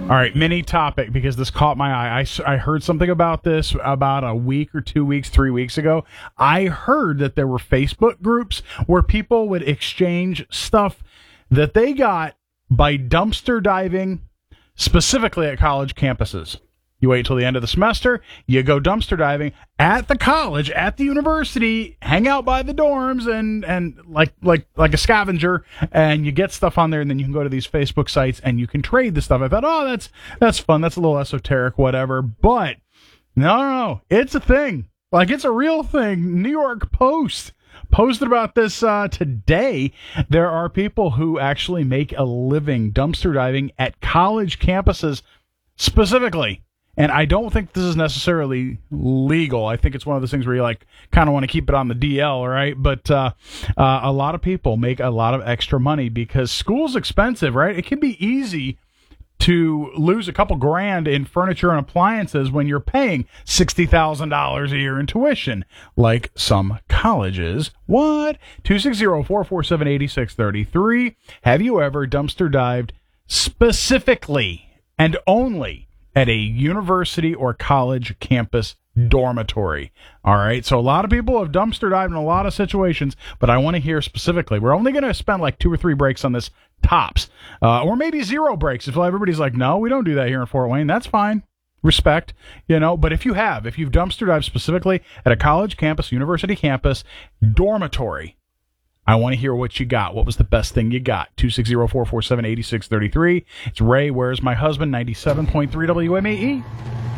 All right, mini topic, because this caught my eye. I heard something about this about a week or 2 weeks, 3 weeks ago. I heard that there were Facebook groups where people would exchange stuff that they got by dumpster diving, specifically at college campuses. You wait till the end of the semester, you go dumpster diving at the college, at the university, hang out by the dorms and like a scavenger, and you get stuff on there, and then you can go to these Facebook sites and you can trade the stuff. I thought, oh, that's fun. That's a little esoteric, whatever. But no, it's a thing. Like, it's a real thing. New York Post posted about this today. There are people who actually make a living dumpster diving at college campuses specifically. And I don't think this is necessarily legal. I think it's one of those things where you kind of want to keep it on the DL, right? But a lot of people make a lot of extra money because school's expensive, right? It can be easy to lose a couple grand in furniture and appliances when you're paying $60,000 a year in tuition, like some colleges. What? 260-447-8633. Have you ever dumpster dived specifically and only at a university or college campus dormitory? All right, so a lot of people have dumpster dived in a lot of situations, but I want to hear specifically. We're only going to spend like 2 or 3 breaks on this tops, or maybe 0 breaks if everybody's like, no, we don't do that here in Fort Wayne. That's fine. Respect, but if you've dumpster dived specifically at a college campus, university campus, dormitory, I want to hear what you got. What was the best thing you got? 260-447-8633. It's Ray, Where's My Husband, 97.3 WMAE.